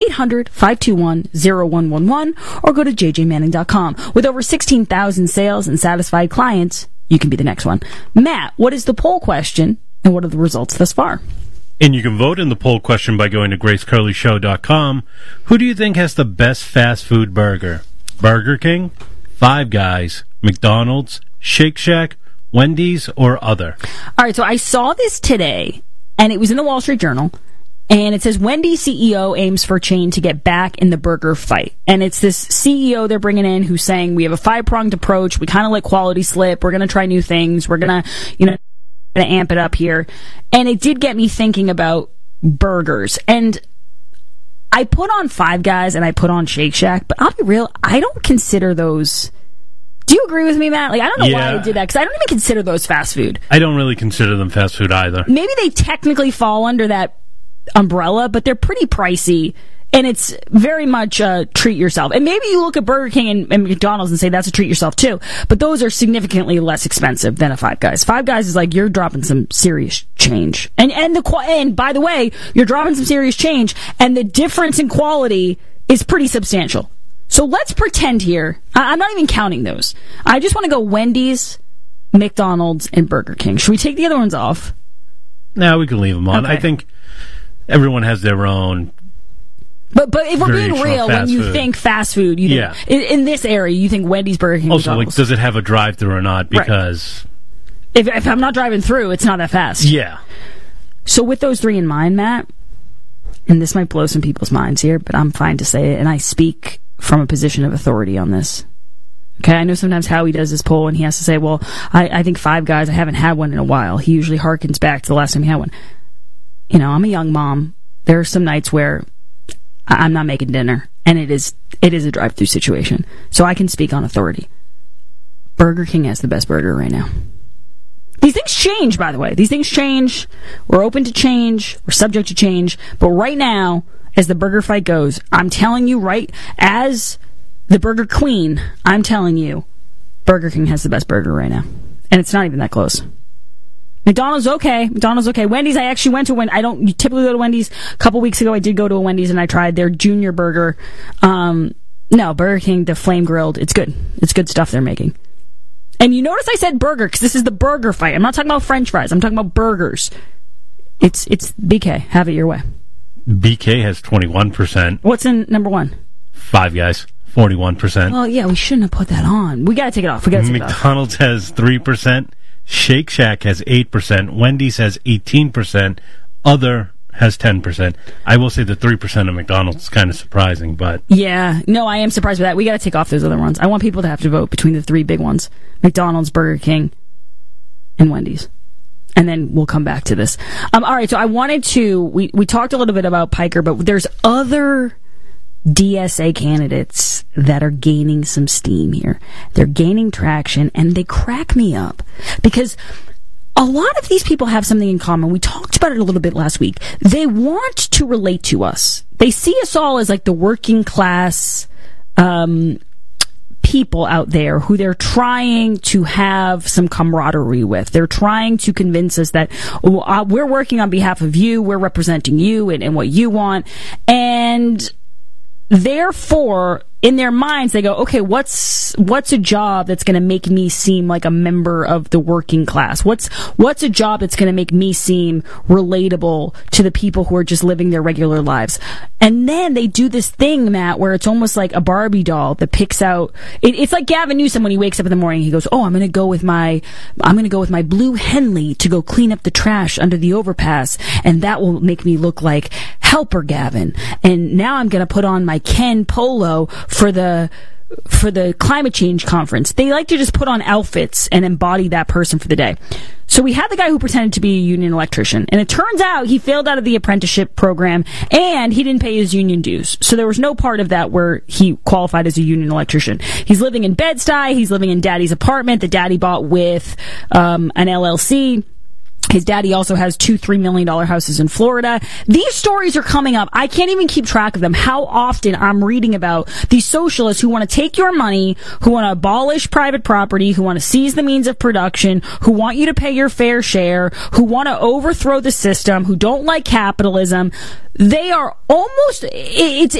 1-800-521-0111 or go to jjmanning.com. With over 16,000 sales and satisfied clients, you can be the next one. Matt, what is the poll question and what are the results thus far? And you can vote in the poll question by going to gracecurleyshow.com. Who do you think has the best fast food burger? Burger King, Five Guys, McDonald's, Shake Shack, Wendy's, or other? All right, so I saw this today, and it was in the Wall Street Journal, and it says Wendy's CEO aims for chain to get back in the burger fight. And it's this CEO they're bringing in who's saying, we have a five-pronged approach, we kind of let quality slip, we're going to try new things, we're going to, amp it up here. And it did get me thinking about burgers. And I put on Five Guys and I put on Shake Shack, but I'll be real, I don't consider those... Do you agree with me, Matt? Like, I don't know why I did that, because I don't even consider those fast food. I don't really consider them fast food either. Maybe they technically fall under that umbrella, but they're pretty pricey, and it's very much treat yourself. And maybe you look at Burger King and McDonald's and say that's a treat yourself too, but those are significantly less expensive than a Five Guys. Five Guys is like, you're dropping some serious change. And by the way, you're dropping some serious change, and the difference in quality is pretty substantial. So let's pretend here, I'm not even counting those. I just want to go Wendy's, McDonald's, and Burger King. Should we take the other ones off? No, we can leave them on. Okay. I think everyone has their own. But if we're being real, when you think fast food, you think, in this area, you think Wendy's, Burger King, also, McDonald's. like, does it have a drive-through or not? Because if I'm not driving through, it's not that fast. Yeah. So with those three in mind, Matt, and this might blow some people's minds here, but I'm fine to say it, and I speak from a position of authority on this. Okay, I know sometimes Howie does this poll and he has to say, well, I think Five Guys, I haven't had one in a while. He usually harkens back to the last time he had one. I'm a young mom. There are some nights where I'm not making dinner, and it is a drive-through situation. So I can speak on authority. Burger King has the best burger right now. These things change, by the way. These things change. We're open to change. We're subject to change. But right now, as the burger fight goes, I'm telling you, right, as the burger queen, I'm telling you, Burger King has the best burger right now. And it's not even that close. McDonald's okay. Wendy's, I actually went to I don't typically go to Wendy's. A couple weeks ago, I did go to a Wendy's and I tried their junior burger. No, Burger King, the flame grilled, it's good. It's good stuff they're making. And you notice I said burger, because this is the burger fight. I'm not talking about French fries. I'm talking about burgers. It's BK. Have it your way. BK has 21%. What's in number one? Five Guys, 41%. Well, yeah, we shouldn't have put that on. We got to take it off. McDonald's has 3%. Shake Shack has 8%. Wendy's has 18%. Other has 10%. I will say the 3% of McDonald's is kind of surprising, but... Yeah, no, I am surprised by that. We got to take off those other ones. I want people to have to vote between the three big ones. McDonald's, Burger King, and Wendy's. And then we'll come back to this. All right, so I wanted to... We talked a little bit about Piker, but there's other DSA candidates that are gaining some steam here. They're gaining traction, and they crack me up. Because a lot of these people have something in common. We talked about it a little bit last week. They want to relate to us. They see us all as like the working class... people out there who they're trying to have some camaraderie with. They're trying to convince us that we're working on behalf of you, we're representing you and what you want, and therefore, in their minds, they go, okay, what's a job that's going to make me seem like a member of the working class? What's a job that's going to make me seem relatable to the people who are just living their regular lives? And then they do this thing, Matt, where it's almost like a Barbie doll that picks out. It's like Gavin Newsom when he wakes up in the morning. He goes, "Oh, I'm going to go with my blue Henley to go clean up the trash under the overpass, and that will make me look like Helper Gavin. And now I'm going to put on my Ken polo for the climate change conference." They like to just put on outfits and embody that person for the day. So we had the guy who pretended to be a union electrician, and it turns out he failed out of the apprenticeship program, and he didn't pay his union dues. So there was no part of that where he qualified as a union electrician. He's living in Bed-Stuy. He's living in Daddy's apartment that Daddy bought with an LLC. His daddy also has two $3 million houses in Florida. These stories are coming up. I can't even keep track of them. How often I'm reading about these socialists who want to take your money, who want to abolish private property, who want to seize the means of production, who want you to pay your fair share, who want to overthrow the system, who don't like capitalism. They are almost, it's